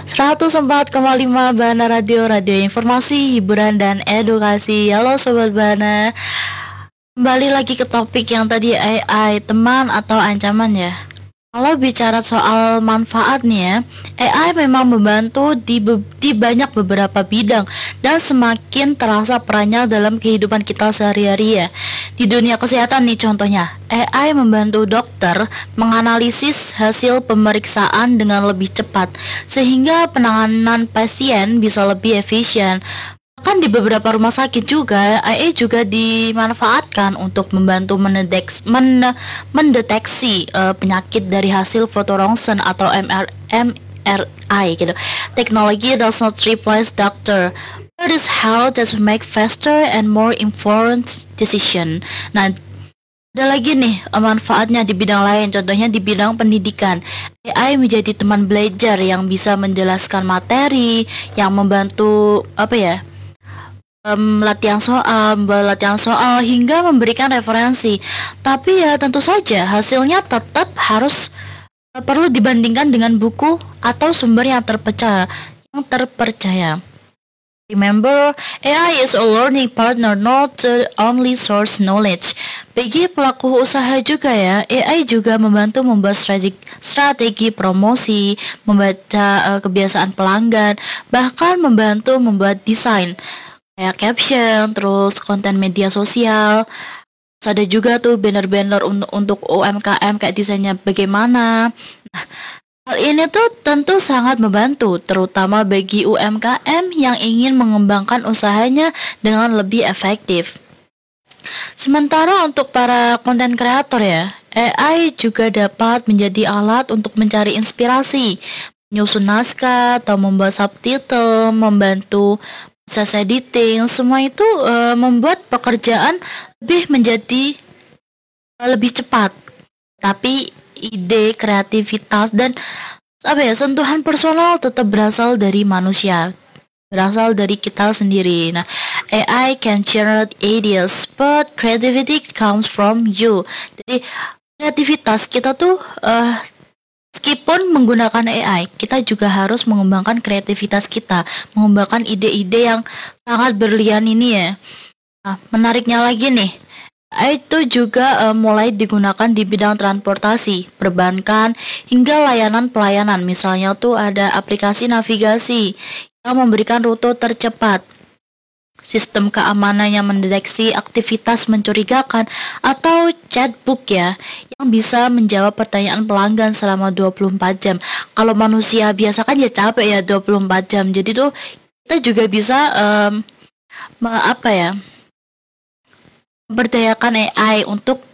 104,5 Bana Radio, radio informasi, hiburan, dan edukasi. Halo Sobat Bana, kembali lagi ke topik yang tadi AI, teman atau ancaman ya. Kalau bicara soal manfaat nih ya, AI memang membantu di banyak beberapa bidang dan semakin terasa perannya dalam kehidupan kita sehari-hari ya. Di dunia kesehatan nih contohnya, AI membantu dokter menganalisis hasil pemeriksaan dengan lebih cepat sehingga penanganan pasien bisa lebih efisien. Kan di beberapa rumah sakit juga, AI juga dimanfaatkan untuk membantu mendeteksi penyakit dari hasil foto ronsen atau MRI gitu. Technology does not replace doctor, but is how to make faster and more informed decision. Nah, ada lagi nih manfaatnya di bidang lain, contohnya di bidang pendidikan. AI menjadi teman belajar yang bisa menjelaskan materi, yang membantu latihan soal hingga memberikan referensi. Tapi ya tentu saja hasilnya tetap harus perlu dibandingkan dengan buku atau sumber yang terpercaya. Remember, AI is a learning partner, not the only source knowledge. Bagi pelaku usaha juga ya, AI juga membantu membuat strategi promosi, membaca kebiasaan pelanggan, bahkan membantu membuat desain kayak caption, terus konten media sosial. Terus ada juga tuh banner-banner untuk UMKM kayak desainnya bagaimana. Nah, hal ini tuh tentu sangat membantu, terutama bagi UMKM yang ingin mengembangkan usahanya dengan lebih efektif. Sementara untuk para konten kreator ya, AI juga dapat menjadi alat untuk mencari inspirasi, menyusun naskah atau membuat subtitle, membantu proses editing, semua itu membuat pekerjaan menjadi lebih cepat. Tapi ide, kreativitas, dan sentuhan personal tetap berasal dari manusia, berasal dari kita sendiri. Nah, AI can generate ideas, but creativity comes from you. Jadi kreativitas kita tuh meskipun menggunakan AI, kita juga harus mengembangkan kreativitas kita, mengembangkan ide-ide yang sangat berlian ini ya. Nah, menariknya lagi nih, AI itu juga mulai digunakan di bidang transportasi, perbankan, hingga layanan pelayanan. Misalnya tuh ada aplikasi navigasi yang memberikan rute tercepat, sistem keamanan yang mendeteksi aktivitas mencurigakan, atau chatbot ya yang bisa menjawab pertanyaan pelanggan selama 24 jam. Kalau manusia biasa kan ya capek ya 24 jam. Jadi tuh kita juga bisa memberdayakan AI untuk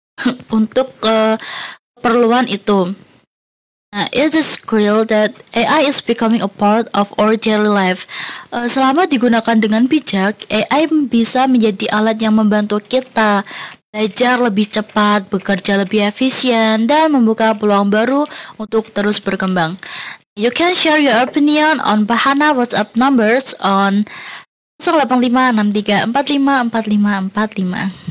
keperluan itu. Nah, it is clear that AI is becoming a part of our daily life. Selama digunakan dengan bijak, AI bisa menjadi alat yang membantu kita belajar lebih cepat, bekerja lebih efisien, dan membuka peluang baru untuk terus berkembang. You can share your opinion on Bahana WhatsApp numbers on 08563454545.